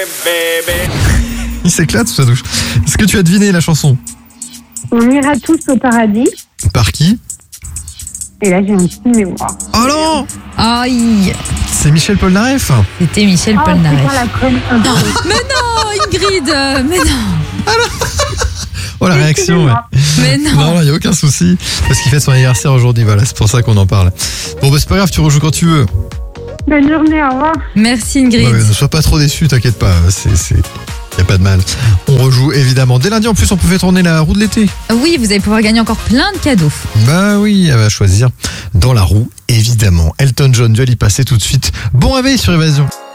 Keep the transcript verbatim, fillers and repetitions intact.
Il s'éclate sous sa douche. Est-ce que tu as deviné la chanson? On ira tous au paradis. Par qui? Et là, j'ai un petit mémoire. Oh non! Aïe, C'est Michel Polnareff. c'était Michel Oh, c'est Polnareff. pas la conne. Oh, pardon. Mais non, Ingrid, euh, mais non, Oh la réaction, ouais. mais non. Non, il n'y a aucun souci. Parce qu'il fait son anniversaire aujourd'hui, voilà, c'est pour ça qu'on en parle. Bon, bah c'est pas grave, tu rejoues quand tu veux. Bonne journée, au revoir. Merci Ouais, Ingrid. ouais, ne sois pas trop déçu, t'inquiète pas, c'est, c'est... y a pas de mal. On rejoue évidemment. Dès lundi, en plus, on peut faire tourner la roue de l'été. Oui, vous allez pouvoir gagner encore plein de cadeaux. Bah oui, elle va choisir dans la roue, évidemment. Elton John, tu vas y passer tout de suite. Bon réveil sur Évasion.